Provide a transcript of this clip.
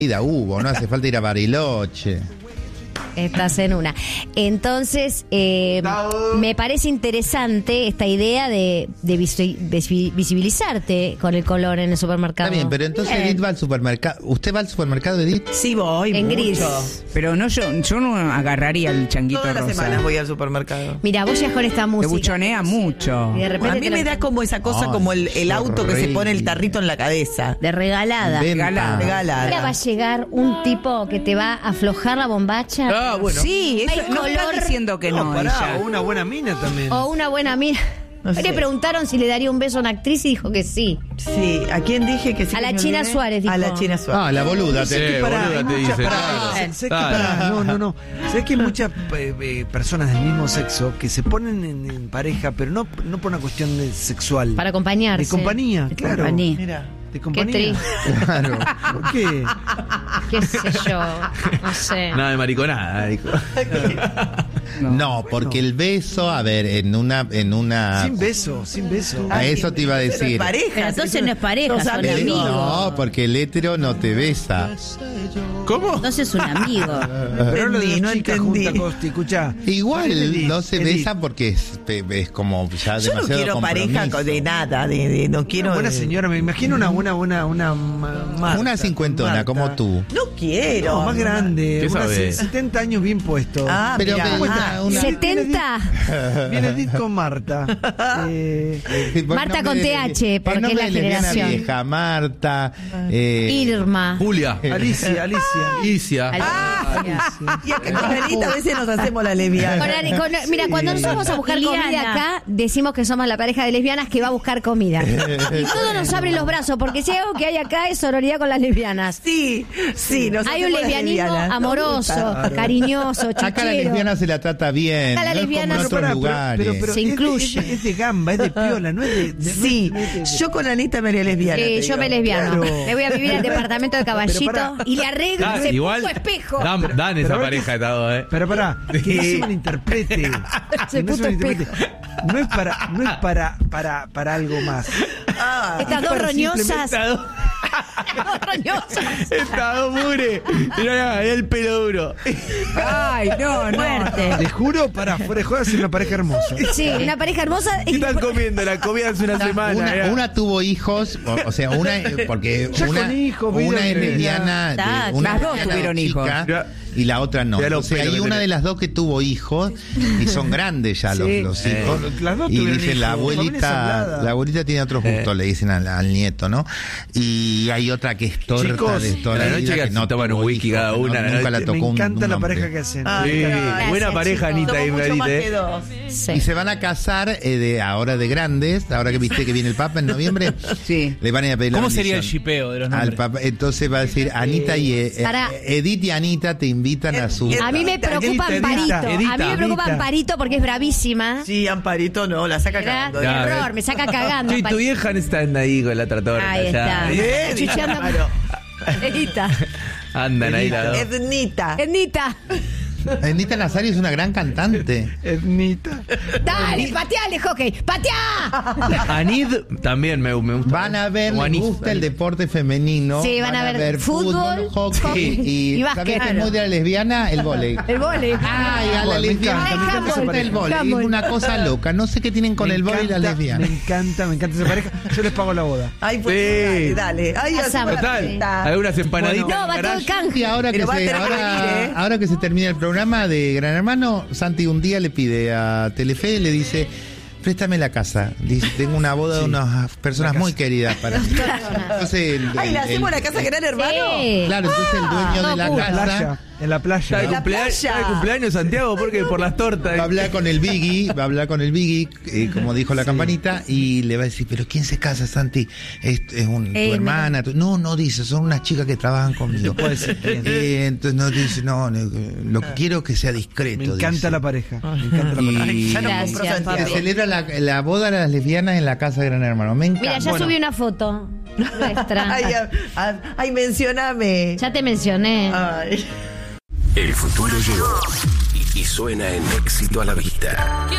hubo, no hace falta ir a Bariloche. Estás en una. Entonces, me parece interesante esta idea de visibilizarte con el color en el supermercado. Está bien, pero entonces Edith va al supermercado. ¿Usted va al supermercado, Edith? Sí, voy. En mucho. gris. Pero no, yo no agarraría el changuito Todas las rosa. semanas voy al supermercado. Mira, vos ya con esta Te música. buchonea mucho. Y de repente A mí me da como esa cosa, como el auto que se pone el tarrito en la cabeza. de regalada. Venta. Regalada. Ahora va a llegar un tipo que te va a aflojar la bombacha. Ah, bueno. Sí, eso, Hay no está color. diciendo que no, pará, ella. o una buena mina también. O una buena amiga. No sé. Le preguntaron si le daría un beso a una actriz y dijo que sí. Sí, ¿a quién dije que sí? A que la me China olvidé? Suárez, dijo. A la China Suárez. Ah, la boluda. Sí, Pará, boluda, hay te muchas- dice, pará, claro. ¿sabés que Dale. pará? No. ¿Sabés que hay muchas personas del mismo sexo que se ponen en pareja, pero no por una cuestión sexual? Para acompañarse. De compañía, claro. compañía. Mira. De Qué compañía. triste. Claro. ¿Por qué? Qué sé yo. No sé. Nada de mariconada, dijo. No, porque el beso, a ver, en una Sin beso, sin beso. A eso te iba a Pero es decir. pareja. Pero entonces no es pareja, Sos son amigos. amigos. No, porque el hétero no te besa. ¿Cómo? Entonces es un amigo. Pero lo de entendí, dos no chicas entendí. juntas, Costi, escuchá. Igual no se Edith. besan porque es como ya Yo no demasiado quiero pareja compromiso. de nada, no quiero. Una buena señora, me imagino una Marta, Una cincuentona Marta. como tú. No quiero. No, más grande. ¿Qué Una sabe? 70 años bien puesto. Ah, Pero mirá. que Ah, una- 70. Viene Edith con Marta. Marta con TH, porque el nombre es la de lesbiana generación. vieja, Marta. Irma. Julia. Alicia. Isia. Y acá con Anita a veces nos hacemos la lesbiana. Mira, cuando nosotros vamos a buscar comida acá, decimos que somos la pareja de lesbianas que va a buscar comida. Y todo nos abre los brazos, porque si algo que hay acá es sororidad con las lesbianas. Sí, nos Hay un hacemos las lesbianismo lesbianas. Nos amoroso, gusta. cariñoso, Acá la chichero. lesbiana se la trata bien. Acá la no es lesbiana- como en Pero otros lugares. pero Se es de- incluye. Es de gamba, es de piola, no es de. Sí, yo con Anita me haría lesbiana. te Yo digo. me lesbiano. Claro. Me voy a vivir al departamento de Caballito pará. y le arreglo Ah, ese igual puto espejo. dan esa pero a ver pareja que- de todo, Pero pará, que no se malinterprete. Ese Que no se puto malinterprete. No es para algo más. Ah, Estas dos para roñosas. Estas Dos roñosas. Estas dos mugre. Mirá el pelo duro. Ay, no. Fuerte. Te juro, para fuera de joda, es una pareja hermosa. Sí, una pareja hermosa. ¿Qué están comiendo? La comida hace una semana. Una tuvo hijos, o sea, una porque Ya una, con hijos, vida una es de- lesbiana, Está, una las dos lesbiana tuvieron chica, hijos. y la otra no. Mirá los O sea, pelos hay que una tenés. de las dos que tuvo hijos y son grandes ya Sí. los hijos. Las dos Y tuvieron dicen la hijos. abuelita, la abuelita tiene otros gustos, le dicen al nieto, ¿no? Y hay otra que es torta Chicos, de toda a la la noche vida que que no se toman tuvo un whisky hijos, cada no, una a la nunca noche. la tocó Me un encanta la hombre. pareja que hacen. Sí, Gracias, buena pareja, chicos. Anita y somos mucho más Marita. que dos. Sí. Y se van a casar ahora de grandes, ahora que viste que viene el Papa en noviembre. Sí. Le van a ir a pedir la ¿Cómo sería el bendición shipeo de los al nombres? Papa. Entonces va a decir Anita y Para- Edith y Anita te invitan a su. A mí me preocupa Edita, Amparito. Edita, A mí me preocupa Edita. Amparito porque es bravísima. Sí, Amparito no, la saca Era cagando. un Ya, error, me saca cagando. Sí, tu vieja está ahí con la tratorta. Ahí está. ya. Chucheando. Claro. Edita. Andan ahí las dos. Ednita. Ednita. Anita Nazario es una gran cantante. Ednita. Dale, pateale, hockey. ¡Pateá! Anid también me gusta. Van a ver, O les Anís. gusta el deporte femenino. Sí, van a ver fútbol, hockey y, y ¿sabés básquet. qué es muy de la lesbiana? El vóley. El vole. Ay, a la Me lesbiana encanta, me me encanta encanta el vóley. Es handball. una cosa loca. No sé qué tienen con Me el vóley y la encanta, lesbiana. me encanta esa pareja. Yo les pago la boda. Ay, pues Sí. dale. Ay, Pasamos. hacemos la Total. fiesta. Algunas empanaditas. No, va todo el Y canje. ahora que, Pero va a se, tener que venir, ¿eh? ahora que se termina el programa de Gran Hermano, Santi un día le pide a Telefe, le dice, préstame la casa. Dice, tengo una boda de unas personas muy queridas para mí. Entonces, Ay, ¿la hacemos la casa Gran Hermano? Sí. Claro, entonces el dueño de la no, casa En la playa. Está de En la cumpleaños, playa. está de cumpleaños Santiago, porque por las tortas. va a hablar con el Biggie, como dijo la campanita, y le va a decir, pero ¿quién se casa, Santi? Tu hermana. No, dice, son unas chicas que trabajan conmigo. Puede ser quién. Entonces no dice, lo que quiero es que sea discreto. Me encanta dice. la pareja. Me encanta la pareja. Y Ya no Gracias, compró se Santiago. celebra la boda de las lesbianas en la casa de Gran Hermano. Me encanta. Mira, ya Bueno, subí una foto nuestra. Ay, mencioname. Ya te mencioné. Ay. El futuro llegó y suena en Éxito a la Vista.